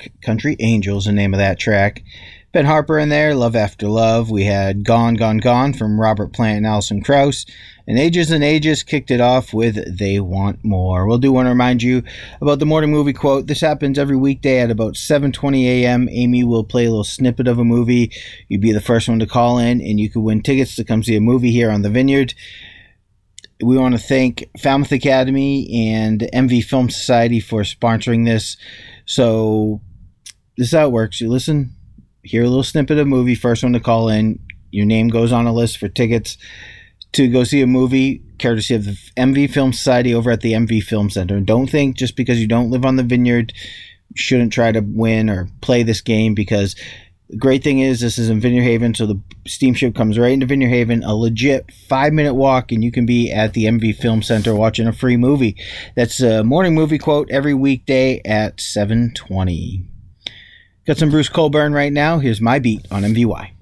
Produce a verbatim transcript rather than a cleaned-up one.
track. Country Angels, the name of that track. Ben Harper in there, Love After Love. We had Gone, Gone, Gone from Robert Plant and Alison Krauss. And Ages and Ages kicked it off with They Want More. We'll do want to remind you about the morning movie quote. This happens every weekday at about seven twenty a.m. Amy will play a little snippet of a movie. You'd be the first one to call in, and you could win tickets to come see a movie here on the Vineyard. We want to thank Falmouth Academy and M V Film Society for sponsoring this. So this is how it works. You listen, hear a little snippet of a movie, first one to call in. Your name goes on a list for tickets to go see a movie, courtesy of the M V Film Society over at the M V Film Center. And don't think just because you don't live on the Vineyard, you shouldn't try to win or play this game, because the great thing is this is in Vineyard Haven, so the steamship comes right into Vineyard Haven, a legit five-minute walk, and you can be at the M V Film Center watching a free movie. That's a morning movie quote every weekday at seven twenty. Got some Bruce Colburn right now. Here's My Beat on M V Y.